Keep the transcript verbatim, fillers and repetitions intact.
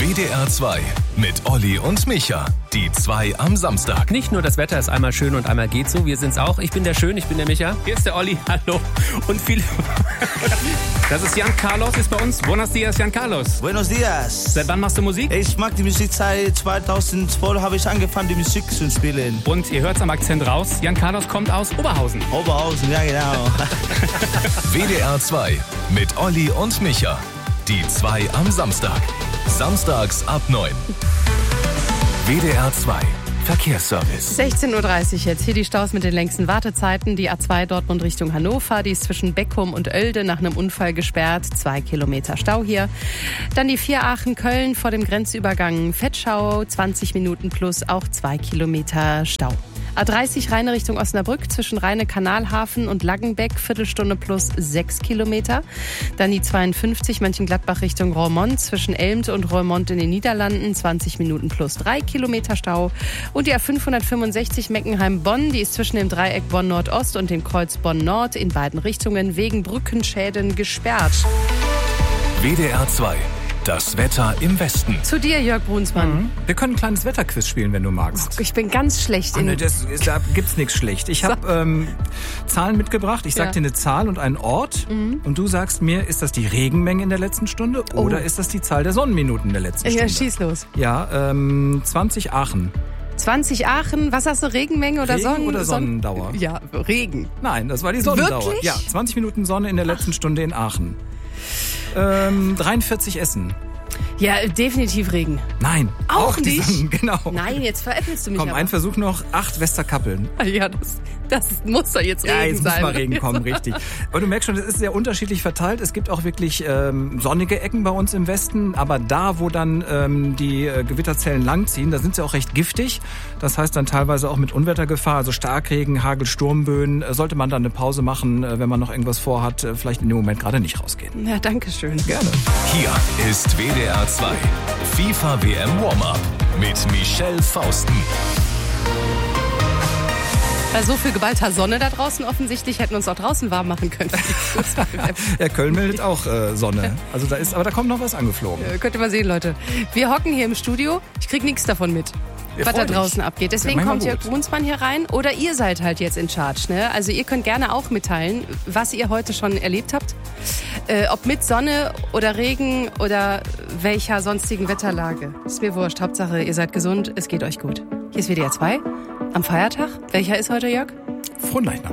W D R zwei mit Olli und Micha. Die zwei am Samstag. Nicht nur das Wetter ist einmal schön und einmal geht so, wir sind's auch. Ich bin der Schön, ich bin der Micha. Hier ist der Olli, hallo. Und viele... Das ist Jan Carlos, ist bei uns. Buenos dias, Jan Carlos. Buenos dias. Seit wann machst du Musik? Ich mag die Musik seit zweitausendzwölf, habe ich angefangen, die Musik zu spielen. Und ihr hört's am Akzent raus, Jan Carlos kommt aus Oberhausen. Oberhausen, ja genau. W D R zwei mit Olli und Micha. Die zwei am Samstag. Samstags ab neun. W D R zwei Verkehrsservice. sechzehn Uhr dreißig jetzt. Hier die Staus mit den längsten Wartezeiten. Die A zwei Dortmund Richtung Hannover. Die ist zwischen Beckum und Oelde nach einem Unfall gesperrt. Zwei Kilometer Stau hier. Dann die vier Aachen-Köln vor dem Grenzübergang Vetschau. zwanzig Minuten plus auch zwei Kilometer Stau. A dreißig Rheine Richtung Osnabrück zwischen Rheine-Kanalhafen und Laggenbeck, Viertelstunde plus sechs Kilometer. Dann die zweiundfünfzig Mönchengladbach Richtung Roermond zwischen Elmt und Roermond in den Niederlanden, zwanzig Minuten plus drei Kilometer Stau. Und die A fünfhundertfünfundsechzig Meckenheim-Bonn, die ist zwischen dem Dreieck Bonn-Nordost und dem Kreuz Bonn-Nord in beiden Richtungen wegen Brückenschäden gesperrt. W D R zwei. Das Wetter im Westen. Zu dir, Jörg Brunsmann. Mhm. Wir können ein kleines Wetterquiz spielen, wenn du magst. Ich bin ganz schlecht Ach, in... nee, das, da gibt's nichts schlecht. Ich habe ähm, Zahlen mitgebracht. Ich sag Ja. dir eine Zahl und einen Ort. Mhm. Und du sagst mir, ist das die Regenmenge in der letzten Stunde Oh. oder ist das die Zahl der Sonnenminuten in der letzten Ja, Stunde? schieß los. Ja, ähm, zwanzig Aachen. zwanzig Aachen, was hast du, Regenmenge oder Regen Sonnen... oder Sonnen- Sonnendauer? Ja, Regen. Nein, das war die Sonnendauer. Wirklich? Ja, zwanzig Minuten Sonne in der letzten Stunde in Aachen. Ähm, dreiundvierzig Essen. Ja, definitiv Regen. Nein, Auch die nicht? Sonnen, genau. Nein, jetzt veräppelst du mich Komm, aber. ein Versuch noch. Acht Westerkappeln. Ja, das, das muss doch jetzt Regen Ja, jetzt muss sein. mal Regen kommen, richtig. Aber du merkst schon, es ist sehr unterschiedlich verteilt. Es gibt auch wirklich ähm, sonnige Ecken bei uns im Westen, aber da, wo dann ähm, die äh, Gewitterzellen langziehen, da sind sie auch recht giftig. Das heißt dann teilweise auch mit Unwettergefahr, also Starkregen, Hagel, Sturmböen. Äh, sollte man dann eine Pause machen, äh, wenn man noch irgendwas vorhat, äh, vielleicht in dem Moment gerade nicht rausgehen. Ja, danke schön. Gerne. Hier ist W D R zwei. FIFA W M Warm-Up mit Michelle Fausten. Bei so viel geballter Sonne da draußen offensichtlich hätten wir uns auch draußen warm machen können. Ja, Köln meldet auch äh, Sonne. Also da ist, aber da kommt noch was angeflogen. Äh, Könnt ihr mal sehen, Leute. Wir hocken hier im Studio. Ich krieg nichts davon mit, Ja, was da freudig. draußen abgeht. Deswegen Ja, kommt manchmal Jörg gut. Brunsmann hier rein. Oder ihr seid halt jetzt in Charge. Ne? Also ihr könnt gerne auch mitteilen, was ihr heute schon erlebt habt. Äh, ob mit Sonne oder Regen oder welcher sonstigen Wetterlage. Ist mir wurscht. Hauptsache, ihr seid gesund, es geht euch gut. Hier ist W D R zwei am Feiertag. Welcher ist heute, Jörg? Frohen Leichnam.